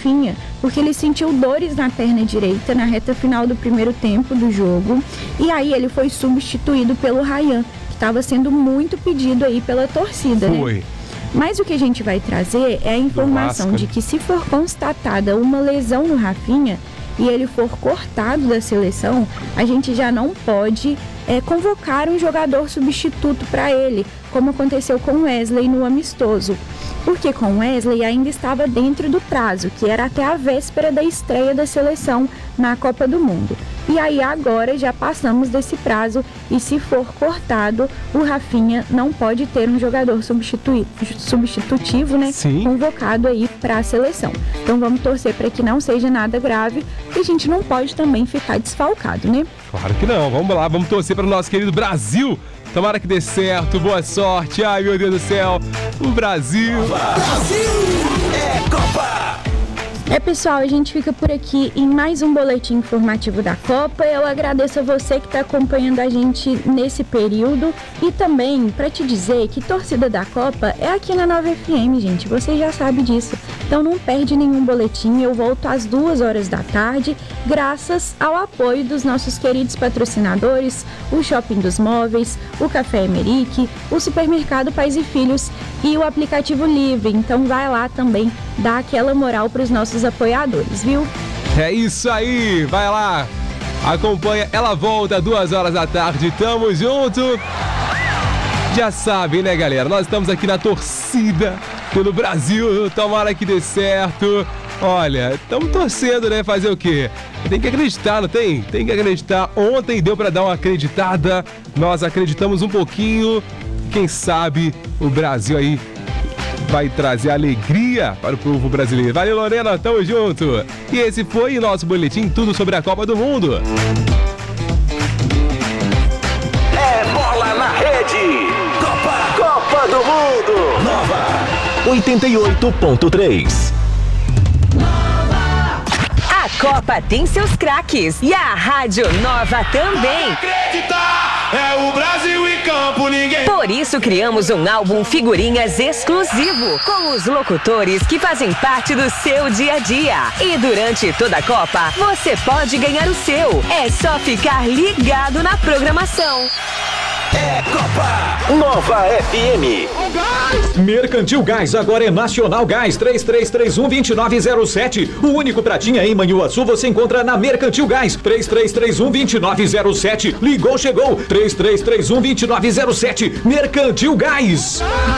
Rafinha, porque ele sentiu dores na perna direita na reta final do primeiro tempo do jogo, e aí ele foi substituído pelo Ryan, que estava sendo muito pedido aí pela torcida, né? Mas o que a gente vai trazer é a informação de que, se for constatada uma lesão no Rafinha e ele for cortado da seleção, a gente já não pode convocar um jogador substituto para ele, como aconteceu com o Wesley no amistoso. Porque com o Wesley ainda estava dentro do prazo, que era até a véspera da estreia da seleção na Copa do Mundo. E aí agora já passamos desse prazo, e se for cortado, o Rafinha não pode ter um jogador substitutivo, né? Sim. Convocado aí para a seleção. Então vamos torcer para que não seja nada grave, e a gente não pode também ficar desfalcado, né? Claro que não. Vamos lá, vamos torcer para o nosso querido Brasil. Tomara que dê certo, boa sorte. Ai, meu Deus do céu, o Brasil. Brasil é Copa! Pessoal, a gente fica por aqui em mais um boletim informativo da Copa. Eu agradeço a você que está acompanhando a gente nesse período, e também para te dizer que torcida da Copa é aqui na Nova FM, gente. Você já sabe disso. Então não perde nenhum boletim. Eu volto às 2h da tarde, graças ao apoio dos nossos queridos patrocinadores, o Shopping dos Móveis, o Café Emerick, o Supermercado Pais e Filhos e o aplicativo Livre. Então vai lá também, dá aquela moral para os nossos apoiadores, viu? É isso aí, vai lá, acompanha, ela volta 2h da tarde, tamo junto. Já sabe, né, galera, nós estamos aqui na torcida pelo Brasil, tomara que dê certo. Olha, estamos torcendo, né, fazer o quê? Tem que acreditar, não tem? Tem que acreditar. Ontem deu pra dar uma acreditada, nós acreditamos um pouquinho, quem sabe o Brasil aí vai trazer alegria para o povo brasileiro. Valeu, Lorena, tamo junto. E esse foi o nosso boletim, tudo sobre a Copa do Mundo. É bola na rede. Copa do Mundo. Nova 88.3. A Copa tem seus craques e a Rádio Nova também. Acreditar, é o Brasil em campo, ninguém. Por isso criamos um álbum figurinhas exclusivo com os locutores que fazem parte do seu dia a dia. E durante toda a Copa, você pode ganhar o seu. É só ficar ligado na programação. É Copa Nova FM. Mercantil Gás, agora é Nacional Gás, 3331-2907. O único pratinha em Manhuaçu você encontra na Mercantil Gás, 3331-2907. Ligou, chegou, 3331-2907. Mercantil Gás.